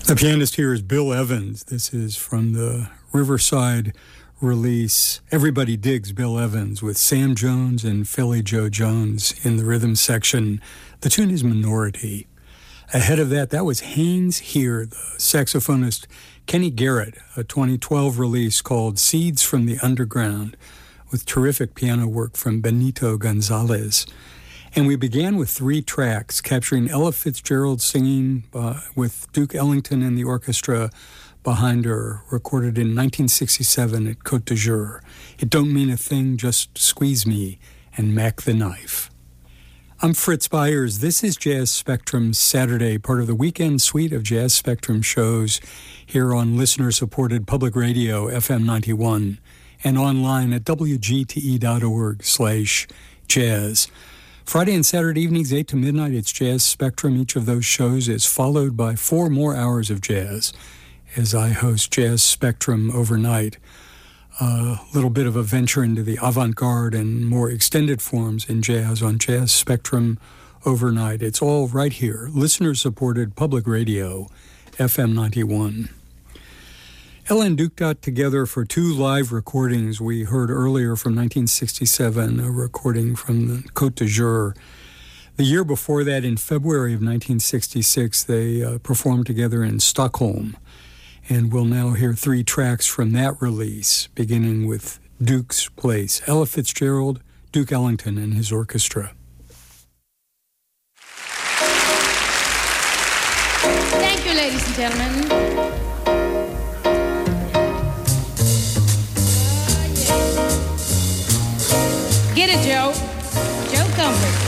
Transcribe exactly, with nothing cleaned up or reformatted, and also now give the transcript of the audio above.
The pianist here is Bill Evans. This is from the Riverside release, Everybody Digs Bill Evans, with Sam Jones and Philly Joe Jones in the rhythm section. The tune is Minority. Ahead of that, that was Haynes Here, the saxophonist Kenny Garrett, a twenty twelve release called Seeds from the Underground, with terrific piano work from Benito Gonzalez. And we began with three tracks, capturing Ella Fitzgerald singing uh, with Duke Ellington and the orchestra behind her, recorded in nineteen sixty-seven at Côte d'Azur. It Don't Mean a Thing, Just Squeeze Me, and Mac the Knife. I'm Fritz Byers. This is Jazz Spectrum Saturday, part of the weekend suite of Jazz Spectrum shows here on listener-supported public radio, F M ninety-one, and online at W G T E dot org slash jazz. Friday and Saturday evenings, eight to midnight, it's Jazz Spectrum. Each of those shows is followed by four more hours of jazz as I host Jazz Spectrum overnight. A little bit of a venture into the avant-garde and more extended forms in jazz on Jazz Spectrum overnight. It's all right here, listener-supported public radio, F M ninety-one. Ella and Duke got together for two live recordings we heard earlier from nineteen sixty-seven, a recording from the Côte d'Azur. The year before that, in February of nineteen sixty-six, they uh, performed together in Stockholm. And we'll now hear three tracks from that release, beginning with Duke's Place. Ella Fitzgerald, Duke Ellington, and his orchestra. Thank you, ladies and gentlemen. Get it, Joe. Joe Comfort.